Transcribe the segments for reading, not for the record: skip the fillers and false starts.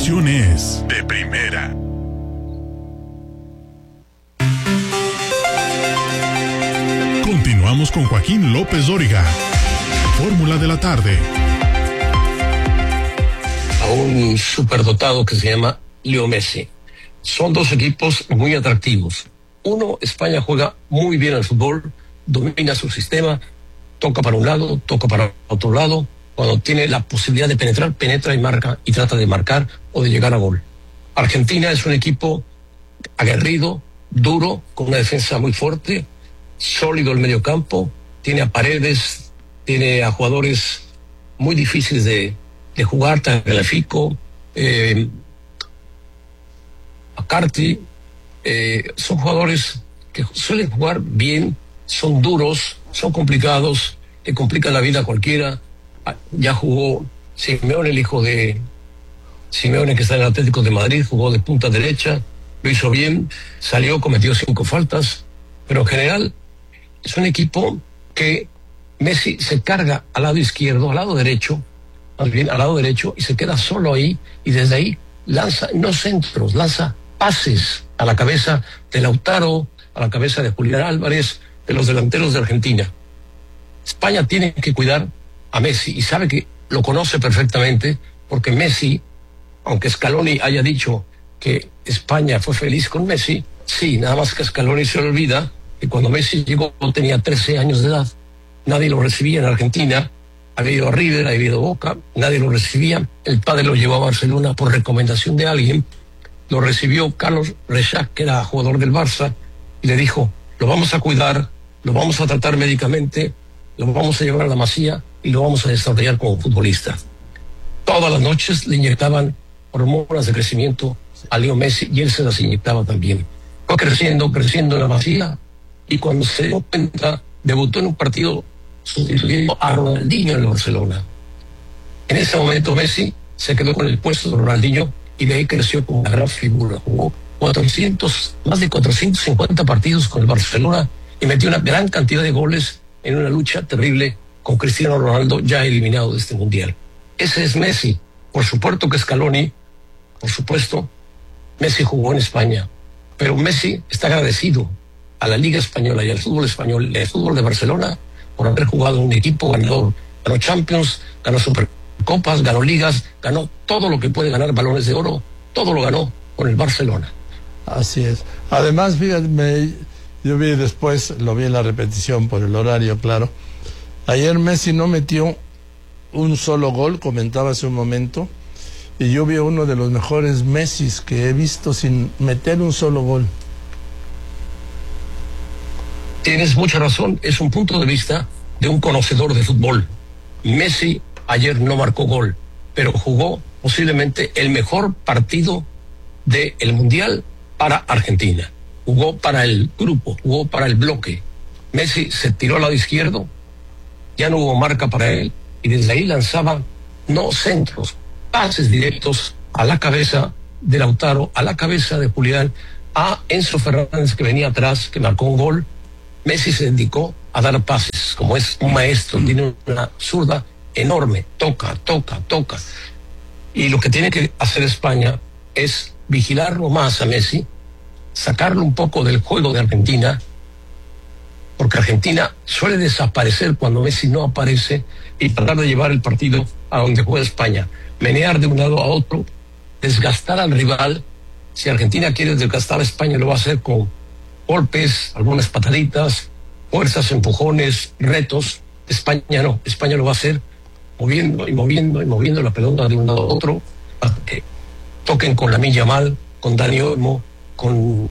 información es de primera. Continuamos con Joaquín López Dóriga. Fórmula de la tarde. A un superdotado que se llama Leo Messi. Son dos equipos muy atractivos. Uno, España juega muy bien al fútbol, domina su sistema, toca para un lado, toca para otro lado. Cuando tiene la posibilidad de penetrar, penetra y marca y trata de marcar o de llegar a gol. Argentina es un equipo aguerrido, duro, con una defensa muy fuerte, sólido el mediocampo, tiene a Paredes, tiene a jugadores muy difíciles de jugar, Tagliafico, a Carti, son jugadores que suelen jugar bien, son duros, son complicados, le complican la vida a cualquiera. Ya jugó Simeone, el hijo de Simeone, que está en el Atlético de Madrid, jugó de punta derecha, lo hizo bien, salió, cometió 5 faltas, pero en general es un equipo que Messi se carga al lado izquierdo, al lado derecho, más bien al lado derecho, y se queda solo ahí, y desde ahí lanza, no centros, lanza pases a la cabeza de Lautaro, a la cabeza de Julián Álvarez, de los delanteros de Argentina. España tiene que cuidar a Messi y sabe que lo conoce perfectamente, porque Messi, aunque Scaloni haya dicho que España fue feliz con Messi, sí, nada más que Scaloni se le olvida que cuando Messi llegó tenía 13 años de edad, nadie lo recibía en Argentina, había ido a River, había ido a Boca, nadie lo recibía, el padre lo llevó a Barcelona por recomendación de alguien, lo recibió Carlos Reixac, que era jugador del Barça, y le dijo, lo vamos a cuidar, lo vamos a tratar médicamente, lo vamos a llevar a la Masía y lo vamos a desarrollar como futbolista. Todas las noches le inyectaban hormonas de crecimiento a Leo Messi y él se las inyectaba también. Fue creciendo en la Masía, y cuando se dio cuenta, debutó en un partido sustituyendo a Ronaldinho en el Barcelona. En ese momento Messi se quedó con el puesto de Ronaldinho y de ahí creció como una gran figura. Jugó más de 450 partidos con el Barcelona y metió una gran cantidad de goles en una lucha terrible con Cristiano Ronaldo, ya eliminado de este mundial. Ese es Messi. Por supuesto que Scaloni, por supuesto, Messi jugó en España, pero Messi está agradecido a la Liga Española y al fútbol español y al fútbol de Barcelona por haber jugado en un equipo ganador. Ganó Champions, ganó Supercopas, ganó Ligas, ganó todo lo que puede ganar, Balones de Oro, todo lo ganó con el Barcelona. Así es. Además, fíjate, yo vi después, lo vi en la repetición por el horario, claro. Ayer Messi no metió un solo gol, comentaba hace un momento, y yo vi uno de los mejores Messis que he visto sin meter un solo gol. Tienes mucha razón, es un punto de vista de un conocedor de fútbol. Messi ayer no marcó gol, pero jugó posiblemente el mejor partido del Mundial para Argentina. Jugó para el grupo, jugó para el bloque. Messi se tiró al lado izquierdo, ya no hubo marca para él, y desde ahí lanzaba no centros, pases directos a la cabeza de Lautaro, a la cabeza de Julián, a Enzo Fernández, que venía atrás, que marcó un gol. Messi se dedicó a dar pases, como es un maestro, tiene una zurda enorme, toca. Y lo que tiene que hacer España es vigilarlo más a Messi, sacarlo un poco del juego de Argentina, porque Argentina suele desaparecer cuando Messi no aparece, y tratar de llevar el partido a donde juega España, menear de un lado a otro, desgastar al rival. Si Argentina quiere desgastar a España, lo va a hacer con golpes, algunas pataditas, fuerzas, empujones, retos. España no, España lo va a hacer moviendo la pelota de un lado a otro, para que toquen con Lamine Yamal, con Dani Olmo, con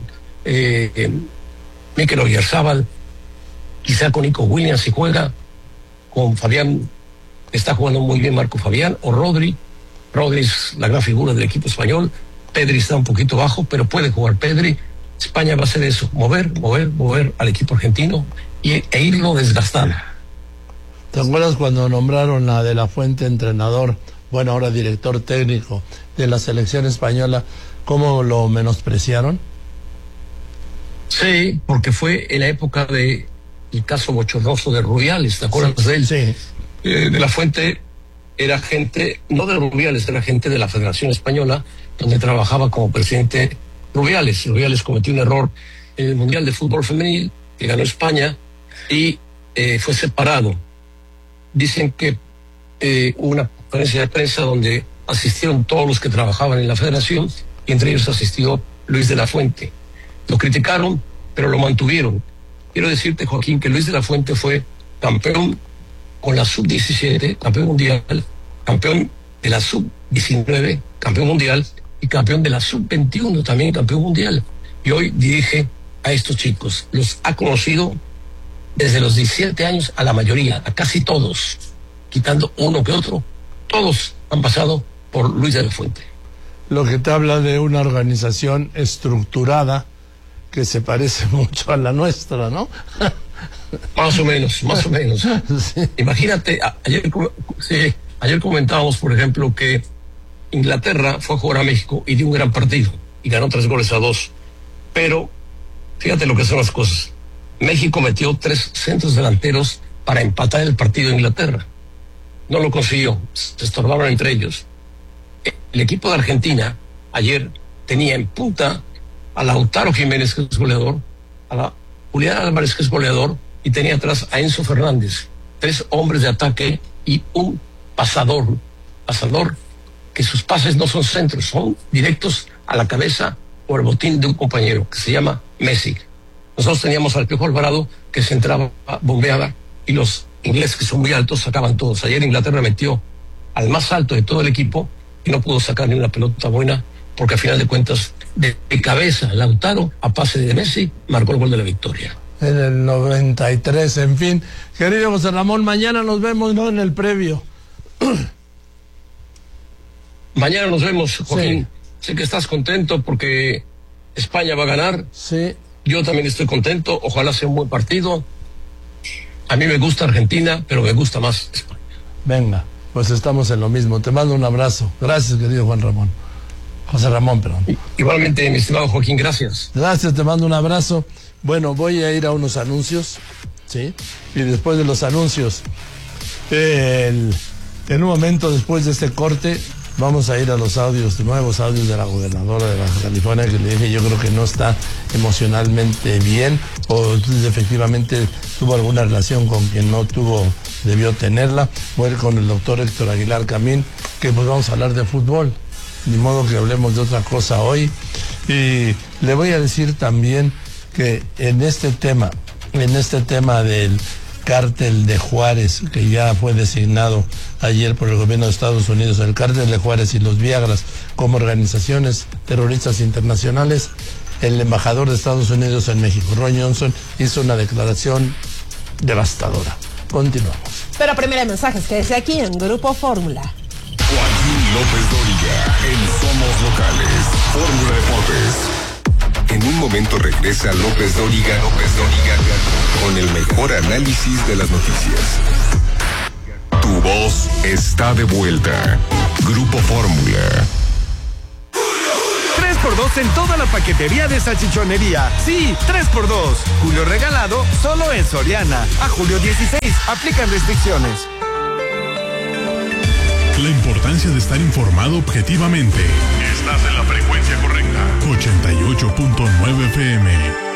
Mikel Oyarzabal, quizá con Nico Williams si juega, con Fabián, está jugando muy bien Marco Fabián, o Rodri es la gran figura del equipo español. Pedri está un poquito bajo, pero puede jugar Pedri. España va a hacer eso, mover al equipo argentino e irlo desgastando. ¿Te acuerdas cuando nombraron a De La Fuente entrenador, bueno, ahora director técnico de la selección española, cómo lo menospreciaron? Sí, porque fue en la época del caso bochornoso de Rubiales, ¿te acuerdas de él? Sí. De La Fuente era gente, no de Rubiales, era gente de la Federación Española, donde trabajaba como presidente Rubiales. Rubiales cometió un error en el Mundial de Fútbol Femenil, que ganó España, y fue separado. Dicen que hubo una conferencia de prensa donde asistieron todos los que trabajaban en la federación, y entre ellos asistió Luis de la Fuente. Lo criticaron, pero lo mantuvieron. Quiero decirte, Joaquín, que Luis de la Fuente fue campeón con la sub-17, campeón mundial, campeón de la sub-19, campeón mundial, y campeón de la sub-21, también campeón mundial. Y hoy dirige a estos chicos. Los ha conocido desde los 17 años a la mayoría, a casi todos, quitando uno que otro. Todos han pasado por Luis de la Fuente. Lo que te habla de una organización estructurada que se parece mucho a la nuestra, ¿no? Más o menos, más o menos. Sí. Imagínate, ayer comentábamos, por ejemplo, que Inglaterra fue a jugar a México y dio un gran partido y ganó 3-2. Pero fíjate lo que son las cosas. México metió 3 centros delanteros para empatar el partido de Inglaterra. No lo consiguió, se estorbaron entre ellos. El equipo de Argentina ayer tenía en punta a Lautaro Jiménez, que es goleador, a la Julián Álvarez, que es goleador, y tenía atrás a Enzo Fernández. 3 hombres de ataque y un pasador, que sus pases no son centros, son directos a la cabeza o al botín de un compañero, que se llama Messi. Nosotros teníamos al Piojo Alvarado, que se entraba, bombeaba, y los ingleses, que son muy altos, sacaban todos. Ayer Inglaterra metió al más alto de todo el equipo y no pudo sacar ni una pelota buena, porque al final de cuentas, de cabeza, Lautaro, a pase de Messi, marcó el gol de la victoria. En el 93, en fin. Querido José Ramón, mañana nos vemos, ¿no? En el previo. Mañana nos vemos, Joaquín. Sí. Sé que estás contento porque España va a ganar. Sí. Yo también estoy contento. Ojalá sea un buen partido. A mí me gusta Argentina, pero me gusta más España. Venga, pues estamos en lo mismo. Te mando un abrazo. Gracias, querido José Ramón, perdón. Igualmente, mi estimado Joaquín, gracias. Gracias, te mando un abrazo. Bueno, voy a ir a unos anuncios, ¿sí? Y después de los anuncios, en un momento después de este corte, vamos a ir a los nuevos audios de la gobernadora de Baja California, que le dije, yo creo que no está emocionalmente bien, o efectivamente tuvo alguna relación con quien no debió tenerla. Voy a ir con el doctor Héctor Aguilar Camín, que pues vamos a hablar de fútbol, ni modo que hablemos de otra cosa hoy. Y le voy a decir también que en este tema del cártel de Juárez, que ya fue designado ayer por el gobierno de Estados Unidos, el cártel de Juárez y los Viagras como organizaciones terroristas internacionales, el embajador de Estados Unidos en México, Ron Johnson, hizo una declaración devastadora. Continuamos. Pero primero hay mensajes, quédese aquí en Grupo Fórmula. Joaquín López Dóriga en Somos Locales, Fórmula Deportes. En un momento regresa López Dóriga con el mejor análisis de las noticias. Tu voz está de vuelta. Grupo Fórmula. 3x2 en toda la paquetería de salchichonería. Sí, 3x2. Julio regalado solo en Soriana. A julio 16. Aplican restricciones. La importancia de estar informado objetivamente. Estás en la frecuencia correcta. 88.9 FM.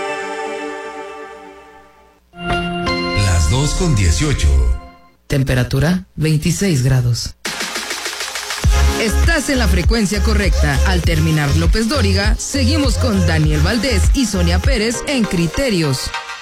Las 2:18. Temperatura 26 grados. Estás en la frecuencia correcta. Al terminar López Dóriga, seguimos con Daniel Valdés y Sonia Pérez en Criterios.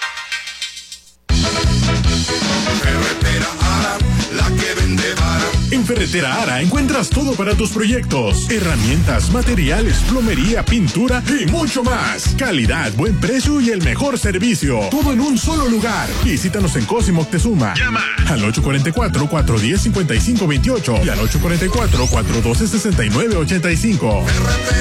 En Ferretera Ara encuentras todo para tus proyectos: herramientas, materiales, plomería, pintura y mucho más. Calidad, buen precio y el mejor servicio. Todo en un solo lugar. Visítanos en Cosimo Moctezuma. Llama al 844-410-5528 y al 844-412-6985.